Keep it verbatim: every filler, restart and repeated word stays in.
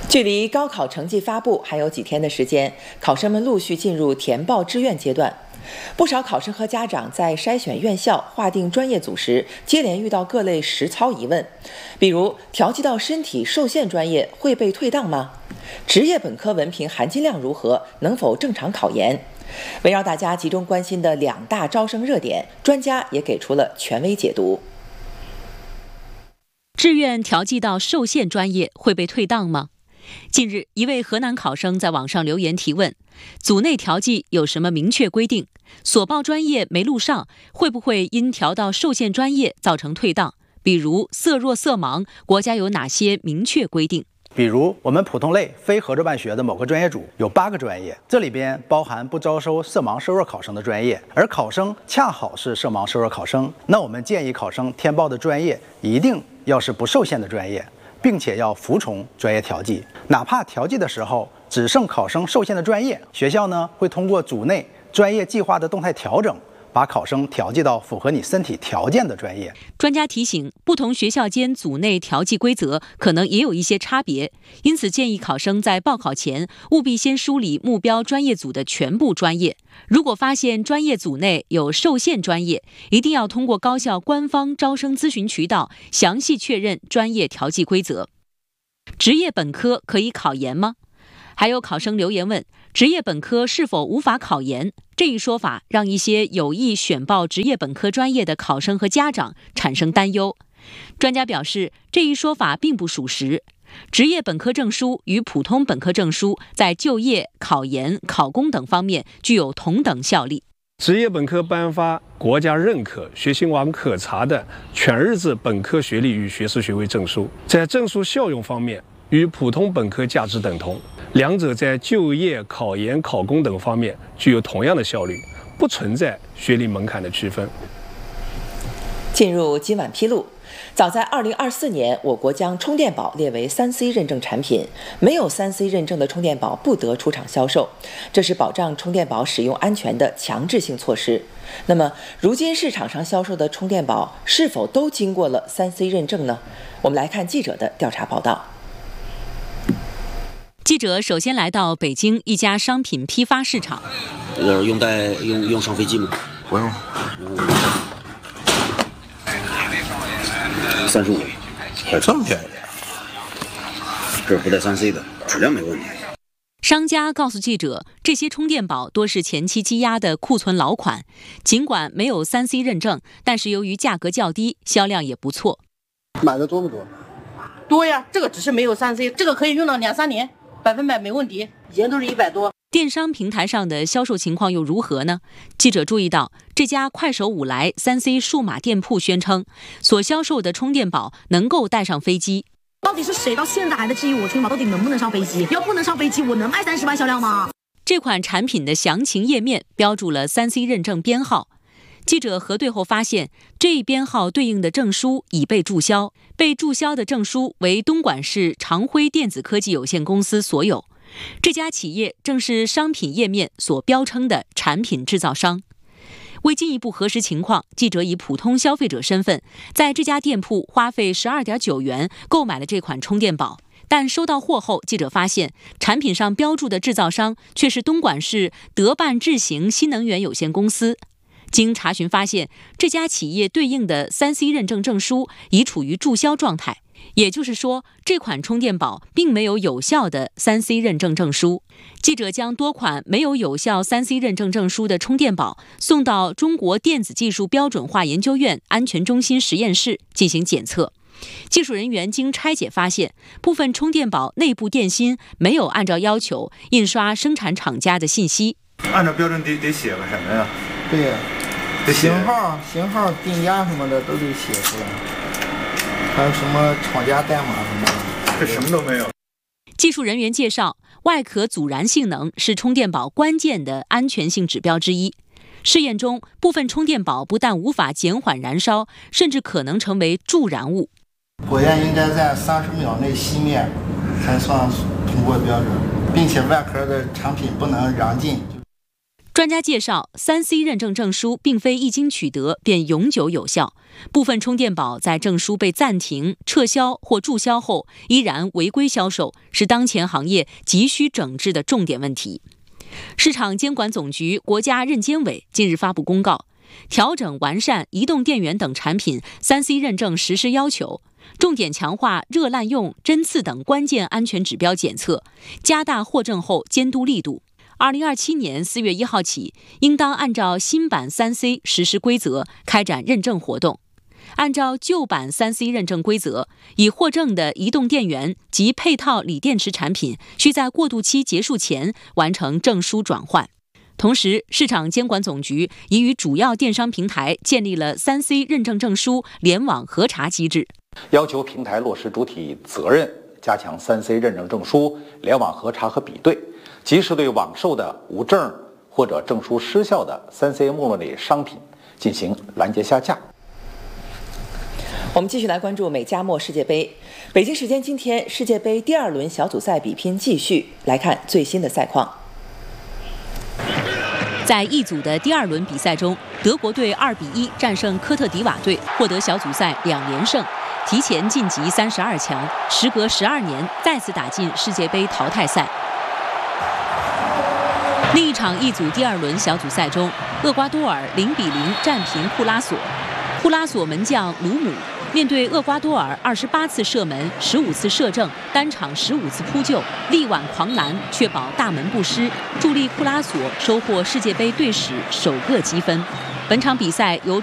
距离高考成绩发布还有几天的时间，考生们陆续进入填报志愿阶段。不少考生和家长在筛选院校、划定专业组时，接连遇到各类实操疑问，比如调剂到身体受限专业会被退档吗？职业本科文凭含金量如何？能否正常考研？围绕大家集中关心的两大招生热点，专家也给出了权威解读。 志愿调剂到受限专业会被退档吗？近日，一位河南考生在网上留言提问：组内调剂有什么明确规定？所报专业没录上，会不会因调到受限专业造成退档？比如色弱色盲，国家有哪些明确规定？ 比如我们普通类非合作办学的某个专业组有八个专业，这里边包含不招收色盲色弱考生的专业，而考生恰好是色盲色弱考生，那我们建议考生填报的专业一定要是不受限的专业，并且要服从专业调剂。哪怕调剂的时候只剩考生受限的专业，学校呢会通过组内专业计划的动态调整，把考生调剂到符合你身体条件的专业。 专家提醒，不同学校间组内调剂规则可能也有一些差别，因此建议考生在报考前务必先梳理目标专业组的全部专业。如果发现专业组内有受限专业，一定要通过高校官方招生咨询渠道详细确认专业调剂规则。职业本科可以考研吗？还有考生留言问，职业本科是否无法考研？这一说法让一些有意选报职业本科专业的考生和家长产生担忧。专家表示，这一说法并不属实。职业本科证书与普通本科证书在就业、考研、考公等方面具有同等效力。 职业本科颁发国家认可、学信网可查的全日制本科学历与学士学位证书，在证书效用方面与普通本科价值等同，两者在就业、考研、考公等方面具有同样的效率，不存在学历门槛的区分。 进入今晚披露，早在二零二四年，我国将充电宝列为三 C 认证产品，没有三 C 认证的充电宝不得出厂销售，这是保障充电宝使用安全的强制性措施。那么，如今市场上销售的充电宝是否都经过了三 C 认证呢？我们来看记者的调查报道。 记者首先来到北京一家商品批发市场。 呃，用带用用上飞机吗？ 不用。 三十五， 还这么便宜？ 这是不带三 C 的，质量没问题。 商家告诉记者，这些充电宝多是前期积压的库存老款，尽管没有三 C 认证，但是由于价格较低，销量也不错。 买的多不多？ 多呀，这个只是没有三 C， 这个可以用到两三年，百分百没问题。以前都是一百多。 电商平台上的销售情况又如何呢？记者注意到，这家快手五来三 C 数码店铺宣称，所销售的充电宝能够带上飞机。 到底是谁到现在还在质疑我充电宝到底能不能上飞机？要不能上飞机，我能卖三十万销量吗？ 这款产品的详情页面标注了三 C 认证编号。记者核对后发现，这一编号对应的证书已被注销，被注销的证书为东莞市长辉电子科技有限公司所有。这家企业正是商品页面所标称的产品制造商。为进一步核实情况，记者以普通消费者身份，在这家店铺花费 十二点九元购买了这款充电宝。但收到货后，记者发现产品上标注的制造商却是东莞市德办智行新能源有限公司。经查询发现，这家企业对应的三 C 认证证书已处于注销状态，也就是说，这款充电宝并没有有效的三 C 认证证书。记者将多款没有有效三 C 认证证书的充电宝送到中国电子技术标准化研究院安全中心实验室进行检测。技术人员经拆解发现，部分充电宝内部电芯没有按照要求印刷生产厂家的信息。 按照标准得得写个什么呀？ 对呀，型号、型号、定价什么的都得写出来，还有什么厂家代码什么的， 这什么都没有。 技术人员介绍，外壳阻燃性能是充电宝关键的安全性指标之一。试验中，部分充电宝不但无法减缓燃烧，甚至可能成为助燃物。 火焰应该在三十秒内熄灭，才算通过标准，并且外壳的产品不能燃尽。 专家介绍，三 C 认证证书并非一经取得便永久有效，部分充电宝在证书被暂停、撤销或注销后依然违规销售，是当前行业急需整治的重点问题。市场监管总局国家认监委近日发布公告，调整完善移动电源等产品 三 C 认证实施要求，重点强化热滥用、针刺等关键安全指标检测，加大获证后监督力度。二零二七年四月一号起，应当按照新版 三 C 实施规则开展认证活动。按照旧版 三 C 认证规则，已获证的移动电源及配套锂电池产品需在过渡期结束前完成证书转换。同时，市场监管总局已与主要电商平台建立了 三 C 认证证书联网核查机制， 要求平台落实主体责任，加强 三 C 认证证书联网核查和比对，及时对网售的无证或者证书失效的 三 C 目录类商品进行拦截下架。 我们继续来关注美加墨世界杯。北京时间今天，世界杯第二轮小组赛比拼继续，来看最新的赛况。 在一组的第二轮比赛中，德国队二比一战胜科特迪瓦队，获得小组赛两连胜，提前晋级三十二强，时隔十二年再次打进世界杯淘汰赛。另一场一组第二轮小组赛中，厄瓜多尔零比零战平库拉索，库拉索门将鲁姆面对厄瓜多尔二十八次射门、十五次射正、单场十五次扑救，力挽狂澜，确保大门不失，助力库拉索收获世界杯队史首个积分。本场比赛由